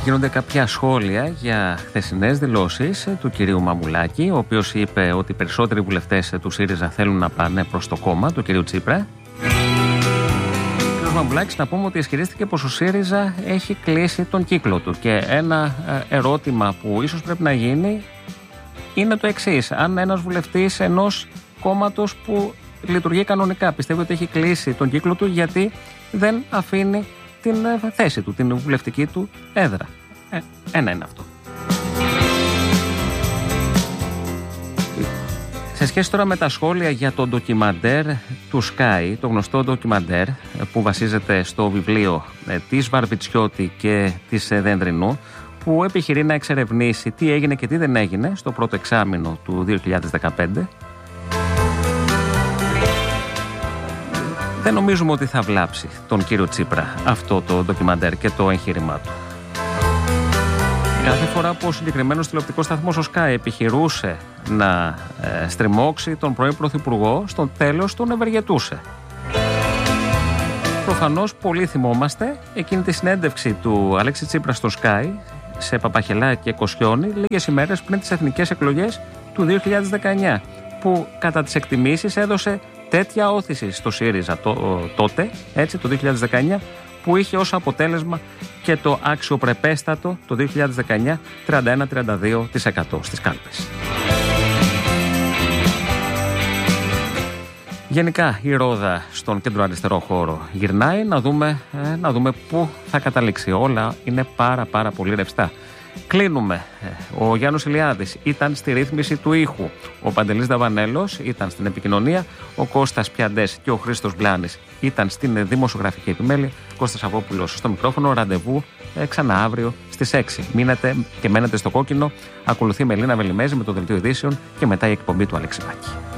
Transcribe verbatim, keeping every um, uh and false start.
γίνονται κάποια σχόλια για χθεσινές δηλώσεις του κυρίου Μαμουλάκη, ο οποίος είπε ότι οι περισσότεροι βουλευτές του ΣΥΡΙΖΑ θέλουν να πάνε προς το κόμμα του κυρίου Τσίπρα. Ο κύριος Μαμουλάκης, να πούμε ότι ισχυρίστηκε πως ο ΣΥΡΙΖΑ έχει κλείσει τον κύκλο του. Και ένα ερώτημα που ίσως πρέπει να γίνει είναι το εξής: αν ένας βουλευτής ενός κόμματος που λειτουργεί κανονικά πιστεύει ότι έχει κλείσει τον κύκλο του, γιατί δεν αφήνει την θέση του, την βουλευτική του έδρα? Ε, ένα είναι αυτό. Σε σχέση τώρα με τα σχόλια για το ντοκιμαντέρ του Sky, το γνωστό ντοκιμαντέρ που βασίζεται στο βιβλίο της Βαρβιτσιώτη και της Δένδρινου, που επιχειρεί να εξερευνήσει τι έγινε και τι δεν έγινε στο πρώτο εξάμηνο του δύο χιλιάδες δεκαπέντε, δεν νομίζουμε ότι θα βλάψει τον κύριο Τσίπρα αυτό το ντοκιμαντέρ και το εγχείρημά του. Κάθε φορά που ο συγκεκριμένος τηλεοπτικός σταθμός ο Sky επιχειρούσε να ε, στριμώξει τον πρώην Πρωθυπουργό, στο τέλος τον ευεργετούσε. Προφανώς πολύ θυμόμαστε εκείνη τη συνέντευξη του Αλέξη Τσίπρα στο Sky σε Παπαχελά και Κοσιόνι λίγες ημέρες πριν τις εθνικές εκλογές του δύο χιλιάδες δεκαεννιά, που κατά τις εκτιμήσεις έδωσε τέτοια όθηση στο ΣΥΡΙΖΑ το, τότε, έτσι, το δύο χιλιάδες δεκαεννιά, που είχε ως αποτέλεσμα και το αξιοπρεπέστατο το δύο χιλιάδες δεκαεννιά τριάντα ένα με τριάντα δύο τοις εκατό στις κάλπες. Γενικά η ρόδα στον κεντροαριστερό χώρο γυρνάει, να δούμε, ε, να δούμε πού θα καταλήξει. Όλα είναι πάρα πάρα πολύ ρευστά. Κλείνουμε. Ο Γιάννος Ηλιάδης ήταν στη ρύθμιση του ήχου. Ο Παντελής Δαβανέλος ήταν στην επικοινωνία. Ο Κώστας Πιαντές και ο Χρήστος Μπλάνης ήταν στην δημοσιογραφική επιμέλεια. Κώστας Αβόπουλος στο μικρόφωνο. Ραντεβού ε, ξανά αύριο στις έξι. Μείνετε και μένετε στο κόκκινο. Ακολουθεί η Μελίνα Βελιμέζη με το Δελτίο Ειδήσεων και μετά η εκπομπή του Αλέξη Πάκη.